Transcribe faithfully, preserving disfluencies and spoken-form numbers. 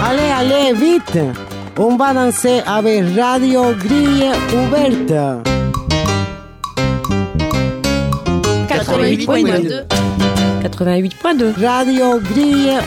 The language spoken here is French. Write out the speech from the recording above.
Allez, allez, vite! On va danser avec Radio Grille Ouverte. quatre-vingt-huit point deux. quatre-vingt-huit point deux. Radio Grille